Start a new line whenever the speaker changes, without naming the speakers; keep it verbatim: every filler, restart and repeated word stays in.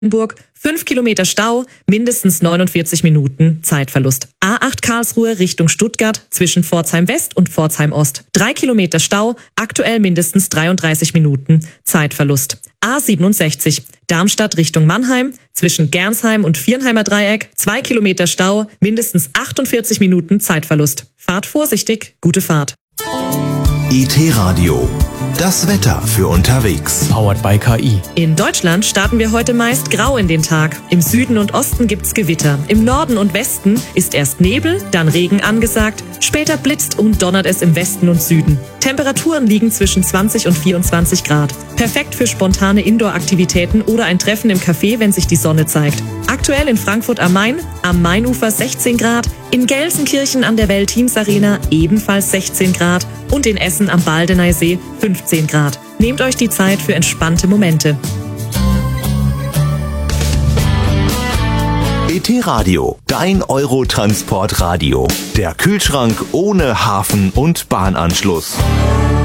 Burg, fünf Kilometer Stau, mindestens neunundvierzig Minuten Zeitverlust. A acht Karlsruhe Richtung Stuttgart zwischen Pforzheim West und Pforzheim Ost. drei Kilometer Stau, aktuell mindestens dreiunddreißig Minuten Zeitverlust. A siebenundsechzig Darmstadt Richtung Mannheim zwischen Gernsheim und Viernheimer Dreieck. zwei Kilometer Stau, mindestens achtundvierzig Minuten Zeitverlust. Fahrt vorsichtig, gute Fahrt.
I T-Radio. Das Wetter für unterwegs.
Powered by K I.
In Deutschland starten wir heute meist grau in den Tag. Im Süden und Osten gibt's Gewitter. Im Norden und Westen ist erst Nebel, dann Regen angesagt. Später blitzt und donnert es im Westen und Süden. Temperaturen liegen zwischen zwanzig und vierundzwanzig Grad. Perfekt für spontane Indoor-Aktivitäten oder ein Treffen im Café, wenn sich die Sonne zeigt. Aktuell in Frankfurt am Main, am Mainufer sechzehn Grad, in Gelsenkirchen an der Veltins Arena ebenfalls sechzehn Grad und in Essen am Baldeneysee fünfzehn Grad. Nehmt euch die Zeit für entspannte Momente.
I T-Radio, dein Eurotransport-Radio. Der Kühlschrank ohne Hafen- und Bahnanschluss.